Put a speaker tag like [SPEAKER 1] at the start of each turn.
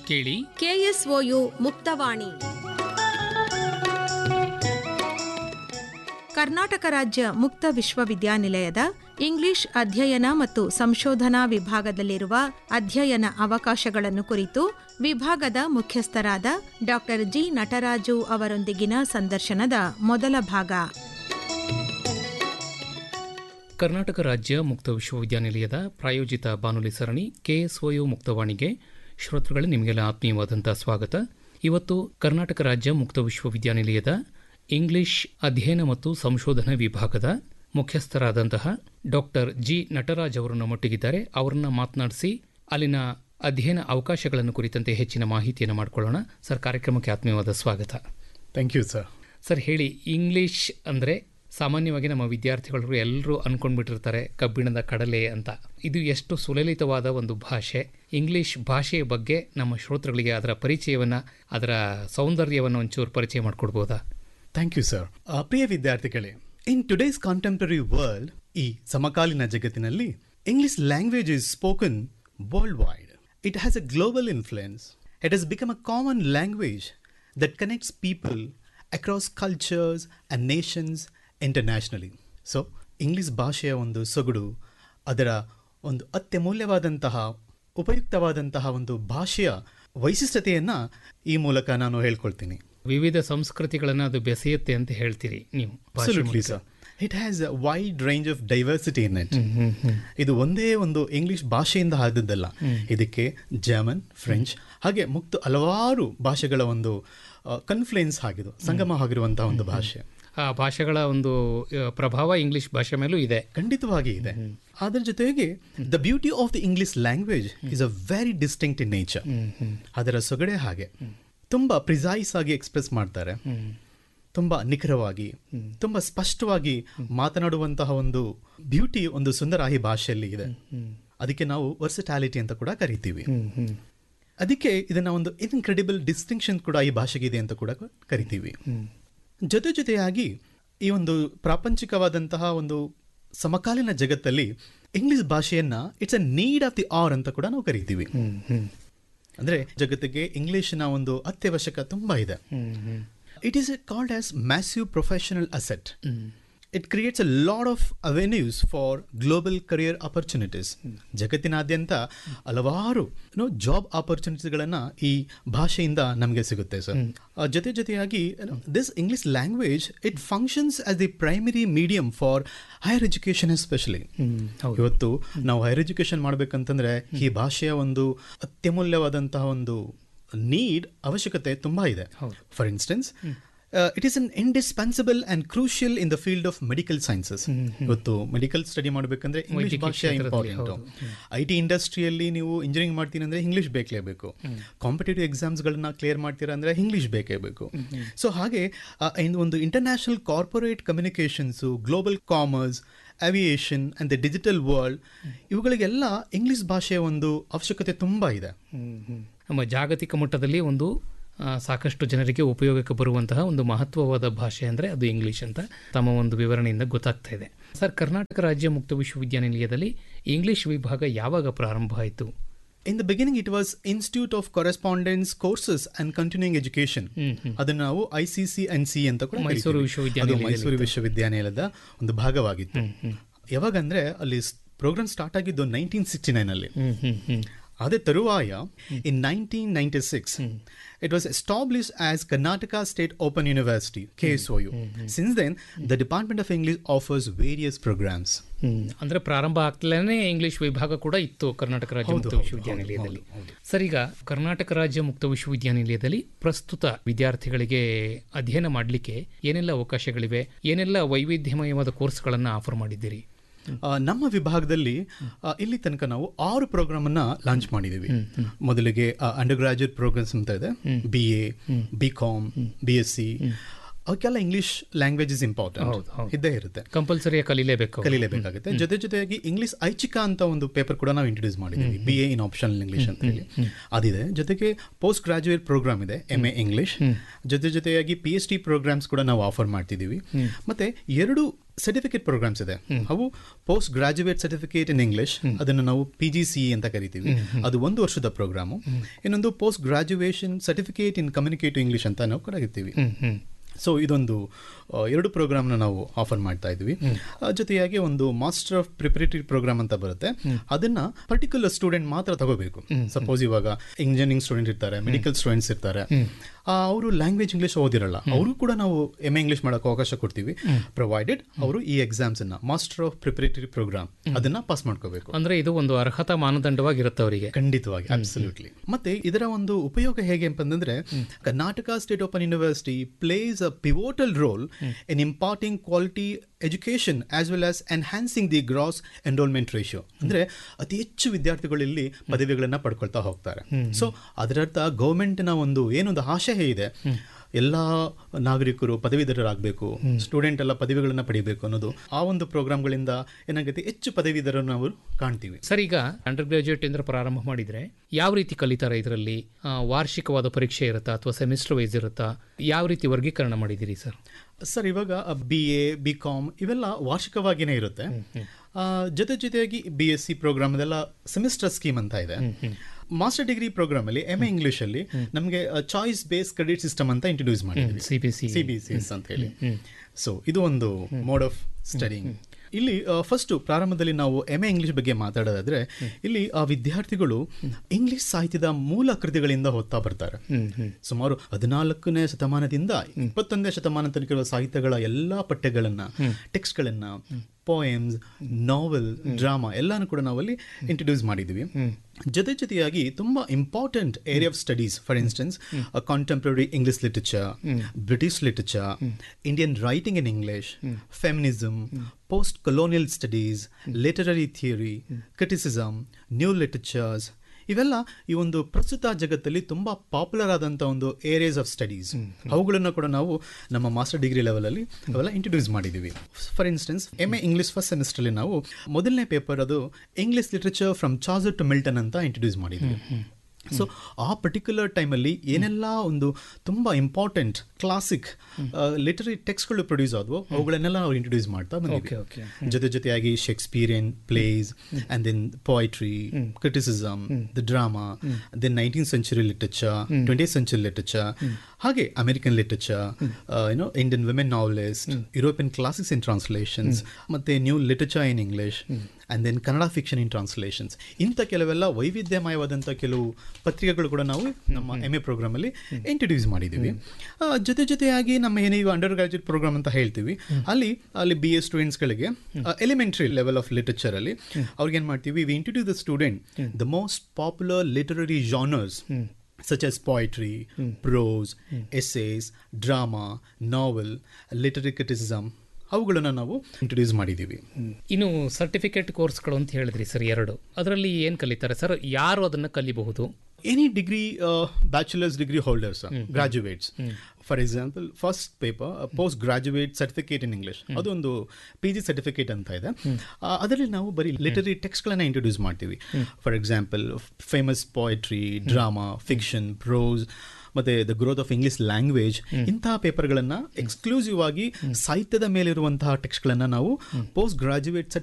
[SPEAKER 1] ಕೇಳಿ
[SPEAKER 2] KSOU ಮುಕ್ತವಾಣಿ. ಕರ್ನಾಟಕ ರಾಜ್ಯ ಮುಕ್ತ ವಿಶ್ವವಿದ್ಯಾನಿಲಯದ ಇಂಗ್ಲಿಷ್ ಅಧ್ಯಯನ ಮತ್ತು ಸಂಶೋಧನಾ ವಿಭಾಗದಲ್ಲಿರುವ ಅಧ್ಯಯನ ಅವಕಾಶಗಳನ್ನು ಕುರಿತು ವಿಭಾಗದ ಮುಖ್ಯಸ್ಥರಾದ ಡಾ. ಜಿ. ನಟರಾಜು ಅವರೊಂದಿಗಿನ ಸಂದರ್ಶನದ ಮೊದಲ ಭಾಗ.
[SPEAKER 1] ಕರ್ನಾಟಕ ರಾಜ್ಯ ಮುಕ್ತ ವಿಶ್ವವಿದ್ಯಾನಿಲಯದ ಪ್ರಾಯೋಜಿತ ಬಾನುಲಿ ಸರಣಿ KSOU ಮುಕ್ತವಾಣಿಗೆ ಶ್ರೋತೃಗಳು ನಿಮಗೆಲ್ಲ ಆತ್ಮೀಯವಾದಂಥ ಸ್ವಾಗತ. ಇವತ್ತು ಕರ್ನಾಟಕ ರಾಜ್ಯ ಮುಕ್ತ ವಿಶ್ವವಿದ್ಯಾನಿಲಯದ ಇಂಗ್ಲಿಷ್ ಅಧ್ಯಯನ ಮತ್ತು ಸಂಶೋಧನಾ ವಿಭಾಗದ ಮುಖ್ಯಸ್ಥರಾದಂತಹ ಡಾ. ಜಿ. ನಟರಾಜ್ ಅವರು ನಮ್ಮೊಟ್ಟಿಗಿದ್ದಾರೆ. ಅವರನ್ನ ಮಾತನಾಡಿಸಿ ಅಲ್ಲಿನ ಅಧ್ಯಯನ ಅವಕಾಶಗಳನ್ನು ಕುರಿತಂತೆ ಹೆಚ್ಚಿನ ಮಾಹಿತಿಯನ್ನು ಮಾಡಿಕೊಳ್ಳೋಣ. ಸರ್, ಕಾರ್ಯಕ್ರಮಕ್ಕೆ ಆತ್ಮೀಯವಾದ ಸ್ವಾಗತ.
[SPEAKER 3] Thank you sir.
[SPEAKER 1] ಸರ್, ಹೇಳಿ, ಇಂಗ್ಲಿಷ್ ಅಂದರೆ ಸಾಮಾನ್ಯವಾಗಿ ನಮ್ಮ ವಿದ್ಯಾರ್ಥಿಗಳು ಎಲ್ಲರೂ ಅಂದ್ಕೊಂಡ್ಬಿಟ್ಟಿರ್ತಾರೆ ಕಬ್ಬಿಣದ ಕಡಲೆ ಅಂತ. ಇದು ಎಷ್ಟು ಸುಲಲಿತವಾದ ಒಂದು ಭಾಷೆ. ಇಂಗ್ಲಿಷ್ ಭಾಷೆಯ ಬಗ್ಗೆ ನಮ್ಮ ಶ್ರೋತೃಗಳಿಗೆ ಅದರ ಪರಿಚಯವನ್ನು, ಅದರ ಸೌಂದರ್ಯವನ್ನು ಒಂಚೂರು ಪರಿಚಯ ಮಾಡಿಕೊಡ್ಬೋದಾ?
[SPEAKER 3] Thank you sir. ಪ್ರಿಯ ವಿದ್ಯಾರ್ಥಿಗಳೇ, ಇನ್ ಟುಡೇಸ್ ಕಾಂಟೆಂಪರರಿ ವರ್ಲ್ಡ್, ಈ ಸಮಕಾಲೀನ ಜಗತ್ತಿನಲ್ಲಿ English language is spoken world wide. It has A global influence. It has become a common language that connects people across cultures and Nations internationally. So English ಭಾಷೆಯ ಒಂದು ಸೊಗಡು, ಅದರ ಒಂದು ಅತ್ಯಮೂಲ್ಯವಾದಂತಹ ಉಪಯುಕ್ತವಾದಂತಹ ಒಂದು ಭಾಷೆಯ ವೈಶಿಷ್ಟ್ಯತೆಯನ್ನು ಈ ಮೂಲಕ ನಾನು ಹೇಳ್ಕೊಳ್ತೀನಿ.
[SPEAKER 1] ವಿವಿಧ ಸಂಸ್ಕೃತಿಗಳನ್ನು ಅದು ಬೆಸೆಯುತ್ತೆ ಅಂತ ಹೇಳ್ತೀರಿ ನೀವು.
[SPEAKER 3] Absolutely, sir. It has a wide range of diversity in it. ಇದು ಒಂದೇ ಒಂದು ಇಂಗ್ಲಿಷ್ ಭಾಷೆಯಿಂದ ಆದದ್ದಲ್ಲ. ಇದಕ್ಕೆ ಜರ್ಮನ್, ಫ್ರೆಂಚ್ ಹಾಗೆ ಮುಕ್ತ ಹಲವಾರು ಭಾಷೆಗಳ ಒಂದು ಕನ್ಫ್ಲುಯೆನ್ಸ್ ಆಗಿದ್ದು, ಸಂಗಮ ಆಗಿರುವಂತಹ ಒಂದು ಭಾಷೆ.
[SPEAKER 1] ಆ ಭಾಷೆಗಳ ಒಂದು ಪ್ರಭಾವ ಇಂಗ್ಲಿಷ್ ಭಾಷೆ ಮೇಲೂ ಇದೆ,
[SPEAKER 3] ಖಂಡಿತವಾಗಿ ಇದೆ. ಅದರ ಜೊತೆಗೆ the beauty of the English language is a very distinct in nature. ಅದರ ಸೊಗಡೆ ಹಾಗೆ ತುಂಬ ಪ್ರಿಸೈಸ್ ಆಗಿ ಎಕ್ಸ್ಪ್ರೆಸ್ ಮಾಡ್ತಾರೆ, ತುಂಬ ನಿಖರವಾಗಿ, ತುಂಬ ಸ್ಪಷ್ಟವಾಗಿ ಮಾತನಾಡುವಂತಹ ಒಂದು ಬ್ಯೂಟಿ, ಒಂದು ಸುಂದರ ಈ ಭಾಷೆಯಲ್ಲಿ ಇದೆ. ಅದಕ್ಕೆ ನಾವು ವರ್ಸಟಾಲಿಟಿ ಅಂತ ಕೂಡ ಕರಿತೀವಿ. ಅದಕ್ಕೆ ಇದನ್ನ ಒಂದು ಇನ್ಕ್ರೆಡಿಬಲ್ ಡಿಸ್ಟಿಂಕ್ಷನ್ ಕೂಡ ಈ ಭಾಷೆಗೆ ಇದೆ ಅಂತ ಕೂಡ ಕರಿತೀವಿ. ಜೊತೆಯಾಗಿ ಈ ಒಂದು ಪ್ರಾಪಂಚಿಕವಾದಂತಹ ಒಂದು ಸಮಕಾಲೀನ ಜಗತ್ತಲ್ಲಿ ಇಂಗ್ಲಿಷ್ ಭಾಷೆಯನ್ನ it's a need of the R ಅಂತ ಕೂಡ ನಾವು ಕರಿತೀವಿ. ಅಂದ್ರೆ ಜಗತ್ತಿಗೆ ಇಂಗ್ಲಿಷ್ನ ಒಂದು ಅತ್ಯವಶ್ಯಕ ತುಂಬಾ ಇದೆ. It is called as massive professional asset. It creates a lot of avenues for global career opportunities. ಜಗತ್ತಿನಾದ್ಯಂತ ಹಲವಾರು ಜಾಬ್ ಆಪರ್ಚುನಿಟೀಸ್ಗಳನ್ನು ಈ ಭಾಷೆಯಿಂದ ನಮಗೆ ಸಿಗುತ್ತೆ ಸರ್. ಜೊತೆಯಾಗಿ this English language it functions as the primary medium for higher education especially. ಇವತ್ತು ನಾವು higher education ಮಾಡಬೇಕಂತಂದ್ರೆ ಈ ಭಾಷೆಯ ಒಂದು ಅತ್ಯಮೂಲ್ಯವಾದಂತಹ ಒಂದು ನೀಡ್, ಅವಶ್ಯಕತೆ ತುಂಬಾ ಇದೆ. For instance, it is an indispensable and crucial in the field of medical sciences. ಇವತ್ತು ಮೆಡಿಕಲ್ ಸ್ಟಡಿ ಮಾಡಬೇಕಂದ್ರೆ ಇಂಗ್ಲಿಷ್ ಭಾಷೆ ಇಂಪಾರ್ಟೆಂಟ್. IT ಇಂಡಸ್ಟ್ರಿಯಲ್ಲಿ ನೀವು ಇಂಜಿನಿಯರಿಂಗ್ ಮಾಡ್ತೀನಿ ಅಂದ್ರೆ ಇಂಗ್ಲಿಷ್ ಬೇಕೇಬೇಕು. ಕಾಂಪಿಟೇಟಿವ್ ಎಕ್ಸಾಮ್ಸ್ಗಳನ್ನ ಕ್ಲಿಯರ್ ಮಾಡ್ತೀರಾ ಅಂದ್ರೆ ಇಂಗ್ಲಿಷ್ ಬೇಕೇ ಬೇಕು. ಸೊ ಹಾಗೆ ಒಂದು international corporate communications, global commerce, ಅವಿಯೇಷನ್ and the digital world, ಇವುಗಳಿಗೆಲ್ಲ English ಭಾಷೆಯ ಒಂದು ಅವಶ್ಯಕತೆ ತುಂಬಾ ಇದೆ.
[SPEAKER 1] ನಮ್ಮ ಜಾಗತಿಕ ಮಟ್ಟದಲ್ಲಿ ಒಂದು ಸಾಕಷ್ಟು ಜನರಿಗೆ ಉಪಯೋಗಕ್ಕೆ ಬರುವಂತಹ ಒಂದು ಮಹತ್ವವಾದ ಭಾಷೆ ಅಂದರೆ ಅದು ಇಂಗ್ಲಿಷ್ ಅಂತ ತಮ್ಮ ಒಂದು ವಿವರಣೆಯಿಂದ ಗೊತ್ತಾಗ್ತಾ ಇದೆ. ಸರ್, ಕರ್ನಾಟಕ ರಾಜ್ಯ ಮುಕ್ತ ವಿಶ್ವವಿದ್ಯಾನಿಲಯದಲ್ಲಿ ಇಂಗ್ಲಿಷ್ ವಿಭಾಗ ಯಾವಾಗ ಪ್ರಾರಂಭ ಆಯಿತು?
[SPEAKER 3] In the beginning it was Institute of Correspondence Courses and Continuing Education. ಅದನ್ನು ನಾವು ICC&C ಅಂತ ಕೂಡ
[SPEAKER 1] ಮೈಸೂರು
[SPEAKER 3] ವಿಶ್ವವಿದ್ಯಾನಿಲಯದ ಒಂದು ಭಾಗವಾಗಿತ್ತು. ಯಾವಾಗಂದ್ರೆ ಅಲ್ಲಿ ಪ್ರೋಗ್ರಾಮ್ ಸ್ಟಾರ್ಟ್ ಆಗಿದ್ದು 1969 ಅದೇ ತರುವಾಯ in 1996 it was established as Karnataka State Open University, KSOU. Since then the Department of English offers various programs.
[SPEAKER 1] ಅಂದ್ರೆ ಪ್ರಾರಂಭ ಆಗ್ತಲೇ ಇಂಗ್ಲಿಷ್ ವಿಭಾಗ ಕೂಡ ಇತ್ತು ಕರ್ನಾಟಕ ರಾಜ್ಯ ಮುಕ್ತ ವಿಶ್ವವಿದ್ಯಾನಿಲಯದಲ್ಲಿ. ಸರ್, ಈಗ ಕರ್ನಾಟಕ ರಾಜ್ಯ ಮುಕ್ತ ವಿಶ್ವವಿದ್ಯಾನಿಲಯದಲ್ಲಿ ಪ್ರಸ್ತುತ ವಿದ್ಯಾರ್ಥಿಗಳಿಗೆ ಅಧ್ಯಯನ ಮಾಡಲಿಕ್ಕೆ ಏನೆಲ್ಲ ಅವಕಾಶಗಳಿವೆ, ಏನೆಲ್ಲ ವೈವಿಧ್ಯಮಯವಾದ ಕೋರ್ಸ್ಗಳನ್ನು ಆಫರ್ ಮಾಡಿದ್ದೀರಿ?
[SPEAKER 3] ನಮ್ಮ ವಿಭಾಗದಲ್ಲಿ ಇಲ್ಲಿ ತನಕ ನಾವು 6 ಪ್ರೋಗ್ರಾಮ್ ಅನ್ನ ಲಾಂಚ್ ಮಾಡಿದ್ದೀವಿ. ಮೊದಲಿಗೆ ಅಂಡರ್ ಗ್ರಾಜುಯೇಟ್ ಪ್ರೋಗ್ರಾಮ್ಸ್ ಅಂತ ಇದೆ, BA, BCom, BSc. ಅವಕ್ಕೆಲ್ಲ ಇಂಗ್ಲಿಷ್ ಲ್ಯಾಂಗ್ವೇಜ್ ಇಸ್ ಇಂಪಾರ್ಟೆಂಟ್, ಇದ್ದೇ ಇರುತ್ತೆ,
[SPEAKER 1] ಕಂಪಲ್ಸರಿ ಕಲಿಲೇಬೇಕಾಗುತ್ತೆ.
[SPEAKER 3] ಜೊತೆಗೆ ಇಂಗ್ಲಿಷ್ ಐಚ್ಛಿಕ ಅಂತ ಒಂದು ಪೇಪರ್ ಕೂಡ ನಾವು ಇಂಟ್ರೊಡ್ಯೂಸ್ ಮಾಡಿದ್ದೀವಿ, BA ಇನ್ ಆಪ್ಷನಲ್ ಇಂಗ್ಲಿಷ್ ಅಂತ ಹೇಳಿ ಅದಿದೆ. ಜೊತೆಗೆ ಪೋಸ್ಟ್ ಗ್ರಾಜುಯೇಟ್ ಪ್ರೋಗ್ರಾಮ್ ಇದೆ, MA ಇಂಗ್ಲಿಷ್. ಜೊತೆಯಾಗಿ PhD ಪ್ರೋಗ್ರಾಮ್ಸ್ ಕೂಡ ನಾವು ಆಫರ್ ಮಾಡ್ತಿದ್ದೀವಿ. ಮತ್ತೆ 2 ಸರ್ಟಿಫಿಕೇಟ್ ಪ್ರೋಗ್ರಾಮ್ಸ್ ಇದೆ. ಅವು post graduate certificate in English, ಅದನ್ನು ನಾವು PGCE ಅಂತ ಕರಿತೀವಿ. ಅದು 1 ವರ್ಷದ ಪ್ರೋಗ್ರಾಮು. ಇನ್ನೊಂದು ಪೋಸ್ಟ್ ಗ್ರಾಜುಯೇಷನ್ ಸರ್ಟಿಫಿಕೇಟ್ ಇನ್ ಕಮ್ಯುನಿಕೇಟಿವ್ ಇಂಗ್ಲಿಷ್ ಅಂತ ನಾವು ಕರೀತೀವಿ. ಸೊ ಇದೊಂದು 2 ಪ್ರೋಗ್ರಾಮ್ನ ನಾವು ಆಫರ್ ಮಾಡ್ತಾ ಇದ್ವಿ. ಜೊತೆಯಾಗಿ ಒಂದು ಮಾಸ್ಟರ್ ಆಫ್ ಪ್ರಿಪರೇಟರಿ ಪ್ರೋಗ್ರಾಮ್ ಅಂತ ಬರುತ್ತೆ. ಅದನ್ನ ಪರ್ಟಿಕ್ಯುಲರ್ ಸ್ಟೂಡೆಂಟ್ ಮಾತ್ರ ತಗೋಬೇಕು. ಸಪೋಸ್ ಇವಾಗ ಇಂಜಿನಿಯರಿಂಗ್ ಸ್ಟೂಡೆಂಟ್ ಇರ್ತಾರೆ, ಮೆಡಿಕಲ್ ಸ್ಟೂಡೆಂಟ್ಸ್ ಇರ್ತಾರೆ, ಅವರು ಲ್ಯಾಂಗ್ವೇಜ್ ಇಂಗ್ಲಿಷ್ ಓದಿರಲ್ಲ, ಅವರು ಕೂಡ ನಾವು MA ಇಂಗ್ಲಿಷ್ ಮಾಡೋಕೆ ಅವಕಾಶ ಕೊಡ್ತೀವಿ, ಪ್ರೊವೈಡೆಡ್ ಅವರು ಈ ಎಕ್ಸಾಮ್ಸ್ ಅನ್ನ ಮಾಸ್ಟರ್ ಆಫ್ ಪ್ರಿಪರೇಟರಿ ಪ್ರೋಗ್ರಾಮ್ ಅದನ್ನ ಪಾಸ್ ಮಾಡ್ಕೋಬೇಕು.
[SPEAKER 1] ಅಂದ್ರೆ ಇದು ಒಂದು ಅರ್ಹತಾ ಮಾನದಂಡವಾಗಿರುತ್ತೆ ಅವರಿಗೆ.
[SPEAKER 3] ಖಂಡಿತವಾಗಿ, ಅಬ್ಸಲ್ಯೂಟ್ಲಿ. ಮತ್ತೆ ಇದರ ಒಂದು ಉಪಯೋಗ ಹೇಗೆ ಅಂತಂದ್ರೆ, Karnataka state open university place a pivotal roll in imparting quality education as well as enhancing the gross enrollment ratio. ಅಂದ್ರೆ ಅತಿ ಹೆಚ್ಚು ವಿದ್ಯಾರ್ಥಿಗಳು ಇಲ್ಲಿ ಪದವಿಗಳನ್ನ ಪಡ್ಕೊಳ್ತಾ ಹೋಗ್ತಾರೆ. ಸೊ ಅದರರ್ಥ ಗೌರ್ಮೆಂಟ್ನ ಏನೊಂದು ಆಶಯ ಇದೆ, ಎಲ್ಲ ನಾಗರಿಕರು ಪದವೀಧರರಾಗಬೇಕು, ಸ್ಟೂಡೆಂಟ್ ಎಲ್ಲ ಪದವಿಗಳನ್ನ ಪಡಿಬೇಕು ಅನ್ನೋದು. ಆ ಒಂದು ಪ್ರೋಗ್ರಾಮ್ಗಳಿಂದ ಏನಾಗುತ್ತೆ, ಹೆಚ್ಚು ಪದವೀಧರನ್ನು ನಾವು ಕಾಣ್ತೀವಿ.
[SPEAKER 1] ಸರ್, ಈಗ ಅಂಡರ್ ಗ್ರಾಜುಯೇಟ್ ಇಂದ ಪ್ರಾರಂಭ ಮಾಡಿದ್ರೆ ಯಾವ ರೀತಿ ಕಲಿತಾರೆ? ಇದರಲ್ಲಿ ವಾರ್ಷಿಕವಾದ ಪರೀಕ್ಷೆ ಇರುತ್ತಾ ಅಥವಾ ಸೆಮಿಸ್ಟರ್ ವೈಸ್ ಇರುತ್ತಾ? ಯಾವ ರೀತಿ ವರ್ಗೀಕರಣ ಮಾಡಿದ್ದೀರಿ ಸರ್?
[SPEAKER 3] ಸರ್, ಇವಾಗ BA, BCom ಇವೆಲ್ಲ ವಾರ್ಷಿಕವಾಗಿಯೇ ಇರುತ್ತೆ. ಜೊತೆಯಾಗಿ BSc ಪ್ರೋಗ್ರಾಮ್ ಅದೆಲ್ಲ ಸೆಮಿಸ್ಟರ್ ಸ್ಕೀಮ್ ಅಂತ ಇದೆ. ಮಾಸ್ಟರ್ ಡಿಗ್ರಿ ಪ್ರೋಗ್ರಾಮ್ ಅಲ್ಲಿ MA ಇಂಗ್ಲಿಷ್ ಅಲ್ಲಿ ನಮಗೆ ಚಾಯ್ಸ್ ಬೇಸ್ ಕ್ರೆಡಿಟ್ ಸಿಸ್ಟಮ್ ಅಂತ ಇಂಟ್ರೊಡ್ಯೂಸ್ ಮಾಡಿದ್ವಿ, CBCS ಅಂತ ಹೇಳಿ. ಸೊ ಇದು ಒಂದು ಮೋಡ್ ಆಫ್ ಸ್ಟಡಿಂಗ್. ಇಲ್ಲಿ ಫಸ್ಟ್ ಪ್ರಾರಂಭದಲ್ಲಿ ನಾವು MA ಇಂಗ್ಲಿಷ್ ಬಗ್ಗೆ ಮಾತಾಡೋದಾದ್ರೆ, ಇಲ್ಲಿ ಆ ವಿದ್ಯಾರ್ಥಿಗಳು ಇಂಗ್ಲಿಷ್ ಸಾಹಿತ್ಯದ ಮೂಲ ಕೃತಿಗಳಿಂದ ಓದ್ತಾ ಬರ್ತಾರೆ. ಸುಮಾರು 14ನೇ ಶತಮಾನದಿಂದ 21ನೇ ಶತಮಾನ ತನಕ ಇರುವ ಸಾಹಿತ್ಯಗಳ ಎಲ್ಲಾ ಪಠ್ಯಗಳನ್ನ, ಟೆಕ್ಸ್ಟ್ಗಳನ್ನ, ಪೋಯಮ್ಸ್, ನಾವೆಲ್, ಡ್ರಾಮಾ ಎಲ್ಲಾನು ಕೂಡ ನಾವಲ್ಲಿ ಇಂಟ್ರೊಡ್ಯೂಸ್ ಮಾಡಿದ್ವಿ. ಜೊತೆಯಾಗಿ ತುಂಬಾ important area of studies, for instance contemporary English literature, British literature, Indian writing in English, feminism, post colonial studies, literary theory, criticism, new literatures, ಇವೆಲ್ಲ ಈ ಒಂದು ಪ್ರಸ್ತುತ ಜಗತ್ತಲ್ಲಿ ತುಂಬಾ ಪಾಪ್ಯುಲರ್ ಆದಂಥ ಒಂದು ಏರಿಯಾಸ್ ಆಫ್ ಸ್ಟಡೀಸ್. ಅವುಗಳನ್ನು ಕೂಡ ನಾವು ನಮ್ಮ ಮಾಸ್ಟರ್ ಡಿಗ್ರಿ ಲೆವೆಲಲ್ಲಿ ಅವೆಲ್ಲ ಇಂಟ್ರೊಡ್ಯೂಸ್ ಮಾಡಿದ್ದೀವಿ. For instance MA English first ಸೆಮಿಸ್ಟರ್ಲಿ ನಾವು ಮೊದಲನೇ ಪೇಪರ್ ಅದು English literature from charger to Milton ಅಂತ ಇಂಟ್ರೊಡ್ಯೂಸ್ ಮಾಡಿದ್ವಿ. ಸೊ ಆ ಪರ್ಟಿಕ್ಯುಲರ್ ಟೈಮಲ್ಲಿ ಏನೆಲ್ಲ ಒಂದು ತುಂಬ ಇಂಪಾರ್ಟೆಂಟ್ ಕ್ಲಾಸಿಕ್ ಲಿಟರರಿ ಟೆಕ್ಸ್ಟ್ಗಳು ಪ್ರೊಡ್ಯೂಸ್ ಆದವು ಅವುಗಳನ್ನೆಲ್ಲ ನಾವು ಇಂಟ್ರೊಡ್ಯೂಸ್ ಮಾಡ್ತಾ ಬಂದಿದ್ವಿ. ಜೊತೆಯಾಗಿ ಶೇಕ್ಸ್ಪಿಯರಿಯನ್ place and then poetry, criticism, the drama, then 19th century literature, 20th century literature, ಹಾಗೆ American literature, Indian women novelist, European classics ಇನ್ ಟ್ರಾನ್ಸ್ಲೇಷನ್ಸ್, ಮತ್ತೆ new literature in English, and then Kannada fiction in translations. ಇಂಥ ಕೆಲವೆಲ್ಲ ವೈವಿಧ್ಯಮಯವಾದಂಥ ಕೆಲವು ಪತ್ರಿಕೆಗಳು ಕೂಡ ನಾವು ನಮ್ಮ MA ಪ್ರೋಗ್ರಾಮಲ್ಲಿ introduce ಮಾಡಿದ್ದೀವಿ. ಜೊತೆಯಾಗಿ ನಮ್ಮ ಏನೀಗ ಅಂಡರ್ ಗ್ರಾಜುಯೇಟ್ ಪ್ರೋಗ್ರಾಮ್ ಅಂತ ಹೇಳ್ತೀವಿ, ಅಲ್ಲಿ BA ಸ್ಟೂಡೆಂಟ್ಸ್ಗಳಿಗೆ elementary level of literature ಅಲ್ಲಿ ಅವ್ರಿಗೆ ಏನು ಮಾಡ್ತೀವಿ, V introduce the student the most popular literary genres such as poetry, prose, essays, drama, novel, literary criticism, ಅವುಗಳನ್ನು ನಾವು ಇಂಟ್ರೊಡ್ಯೂಸ್ ಮಾಡಿದ್ದೀವಿ.
[SPEAKER 1] ಇನ್ನು ಸರ್ಟಿಫಿಕೇಟ್ ಕೋರ್ಸ್ಗಳು ಅಂತ ಹೇಳಿದ್ರಿ ಸರ್, 2 ಅದರಲ್ಲಿ ಏನು ಕಲಿತಾರೆ ಸರ್? ಯಾರು ಅದನ್ನು ಕಲಿಬಹುದು?
[SPEAKER 3] Any degree, bachelors degree holders, graduates. For example, first paper post graduate certificate in English, ಅದೊಂದು PG ಸರ್ಟಿಫಿಕೇಟ್ ಅಂತ ಇದೆ. ಅದರಲ್ಲಿ ನಾವು ಬರೀ ಲಿಟರರಿ ಟೆಕ್ಸ್ಟ್ಗಳನ್ನು ಇಂಟ್ರೊಡ್ಯೂಸ್ ಮಾಡ್ತೀವಿ. For example, famous poetry, drama, fiction, pros, ಮತ್ತೆ the growth of English language, ಇಂತಹ ಪೇಪರ್ಗಳನ್ನು ಎಕ್ಸ್ಕ್ಲೂಸಿವ್ ಆಗಿ ಸಾಹಿತ್ಯದ ಮೇಲಿರುವಂತಹ ಟೆಕ್ಸ್ಟ್ಗಳನ್ನು ನಾವು ಪೋಸ್ಟ್ ಗ್ರಾಜುಯೇಟ್